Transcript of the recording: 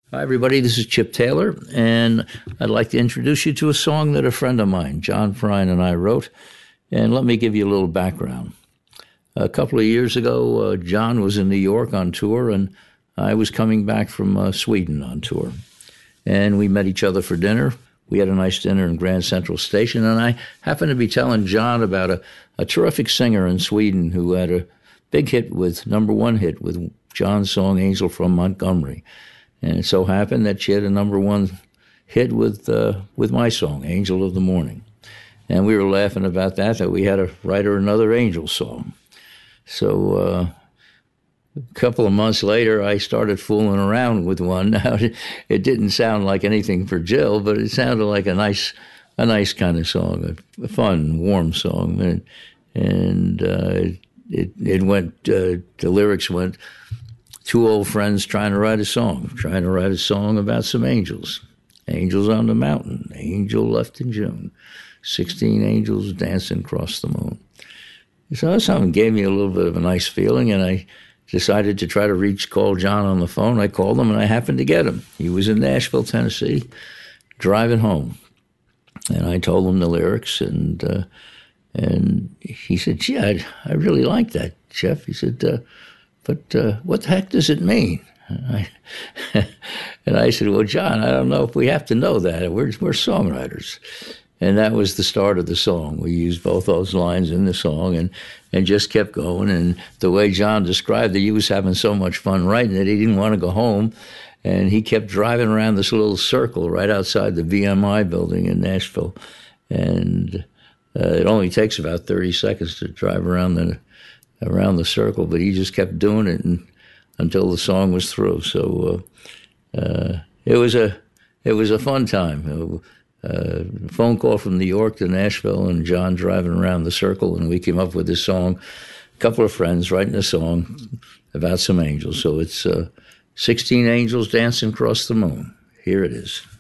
Hi, everybody. This is Chip Taylor, and I'd like to introduce you to a song that a friend of mine, John Prine, and I wrote. And let me give you a little background. A couple of years ago, John was in New York on tour, and I was coming back from Sweden on tour. And we met each other for dinner. We had a nice dinner in Grand Central Station, and I happened to be telling John about a terrific singer in Sweden who had a big hit with, number one hit with John's song, Angel from Montgomery. And it so happened that she had a number one hit with my song, Angel of the Morning. And we were laughing about that we had to write her another Angel song. So a couple of months later, I started fooling around with one. Now, it didn't sound like anything for Jill, but it sounded like a nice kind of song, a fun, warm song. And it went, the lyrics went, two old friends trying to write a song about some angels. Angels on the mountain, angel left in June, 16 angels dancing across the moon. So something gave me a little bit of a nice feeling, and I decided to try to call John on the phone. I called him, and I happened to get him. He was in Nashville, Tennessee, driving home. And I told him the lyrics, and he said, gee, I really like that, Jeff. He said, but what the heck does it mean? And I said, well, John, I don't know if we have to know that. We're songwriters. And that was the start of the song. We used both those lines in the song and just kept going. And the way John described it, he was having so much fun writing it, he didn't want to go home. And he kept driving around this little circle right outside the VMI building in Nashville. And it only takes about 30 seconds to drive around the circle, but he just kept doing it until the song was through. So it was a fun time. A phone call from New York to Nashville, and John driving around the circle, and we came up with this song. A couple of friends writing a song about some angels. So it's 16 angels dancing across the moon. Here it is.